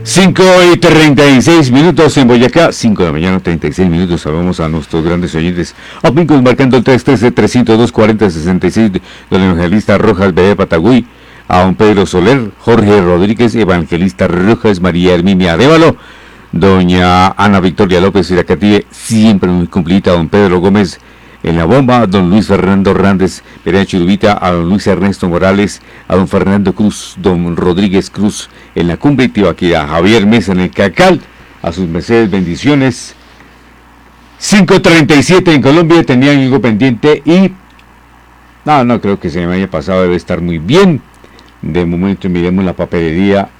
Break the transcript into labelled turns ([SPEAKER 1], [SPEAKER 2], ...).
[SPEAKER 1] 5:36 en Boyacá, 5 de la mañana, 36 minutos. Saludamos a nuestros grandes oyentes. Amigos, marcando el 313-302-4066, don Evangelista Rojas de Patagüí, a don Pedro Soler, Jorge Rodríguez, Evangelista Rojas, María Herminia Arévalo, doña Ana Victoria López Iracative, siempre muy cumplida, don Pedro Gómez en la bomba, don Luis Fernando Hernández Pereira Churubita, a don Luis Ernesto Morales, a don Fernando Cruz, don Rodríguez Cruz en la cumbre, aquí a Javier Mesa en el Cacal, a sus mercedes, bendiciones. 5:37 en Colombia, tenían algo pendiente y no creo que se me haya pasado, debe estar muy bien. De momento miremos la papelería